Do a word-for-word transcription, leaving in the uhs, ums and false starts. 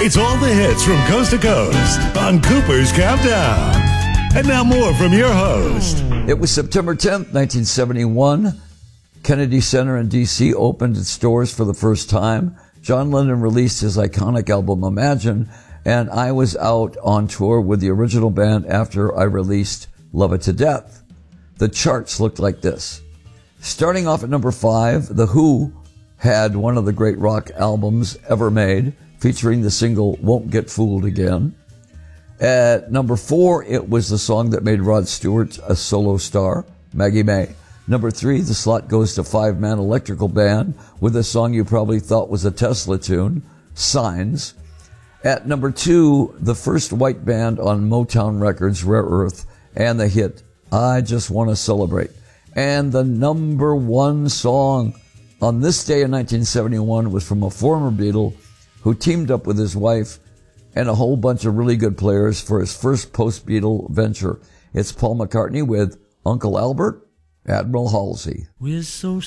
It's all the hits from coast to coast on Cooper's Countdown. And now more from your host. It was September tenth, nineteen seventy-one. Kennedy Center in D C opened its doors for the first time. John Lennon released his iconic album Imagine, and I was out on tour with the original band after I released Love It to Death. The charts looked like this. Starting off at number five, The Who had one of the great rock albums ever made, featuring the single Won't Get Fooled Again. At number four, it was the song that made Rod Stewart a solo star, Maggie May. Number three, the slot goes to Five Man Electrical Band with a song you probably thought was a Tesla tune, Signs. At number two, the first white band on Motown Records, Rare Earth, and the hit, I Just Want to Celebrate. And the number one song on this day in nineteen seventy-one was from a former Beatle who teamed up with his wife and a whole bunch of really good players for his first post-Beatle venture. It's Paul McCartney with Uncle Albert, Admiral Halsey. We're so